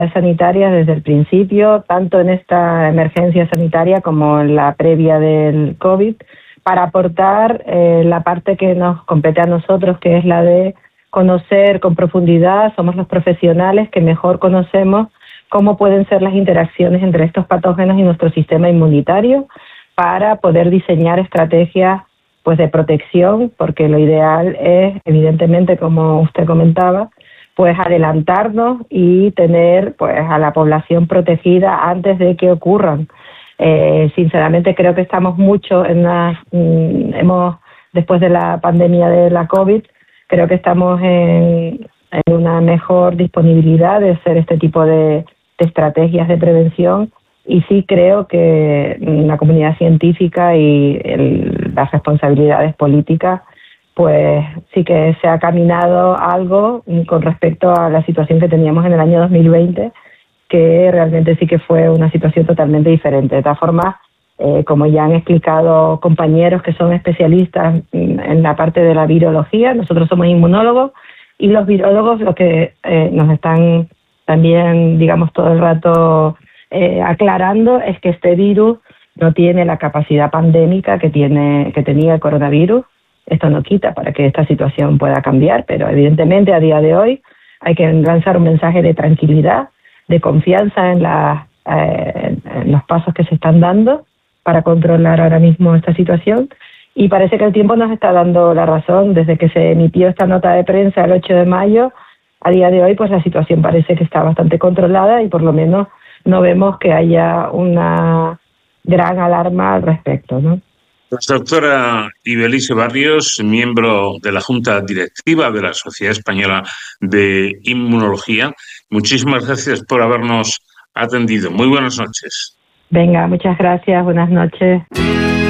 sanitarias desde el principio, tanto en esta emergencia sanitaria como en la previa del COVID, para aportar la parte que nos compete a nosotros, que es la de conocer con profundidad. Somos los profesionales que mejor conocemos cómo pueden ser las interacciones entre estos patógenos y nuestro sistema inmunitario, para poder diseñar estrategias pues de protección, porque lo ideal es, evidentemente, como usted comentaba, pues adelantarnos y tener pues a la población protegida antes de que ocurran. Sinceramente creo que estamos mucho después de la pandemia de la COVID, creo que estamos en una mejor disponibilidad de hacer este tipo de estrategias de prevención, y sí creo que la comunidad científica y las responsabilidades políticas, pues sí que se ha caminado algo con respecto a la situación que teníamos en el año 2020, que realmente sí que fue una situación totalmente diferente. De todas formas, como ya han explicado compañeros que son especialistas en la parte de la virología, nosotros somos inmunólogos, y los virólogos lo que nos están también, digamos, todo el rato aclarando es que este virus no tiene la capacidad pandémica que tenía el coronavirus. Esto no quita para que esta situación pueda cambiar, pero evidentemente a día de hoy hay que lanzar un mensaje de tranquilidad, de confianza en los pasos que se están dando para controlar ahora mismo esta situación, y parece que el tiempo nos está dando la razón. Desde que se emitió esta nota de prensa el 8 de mayo, a día de hoy pues la situación parece que está bastante controlada, y por lo menos no vemos que haya una gran alarma al respecto, ¿no? La doctora Ibelice Barrios, miembro de la Junta Directiva de la Sociedad Española de Inmunología, muchísimas gracias por habernos atendido. Muy buenas noches. Venga, muchas gracias, buenas noches.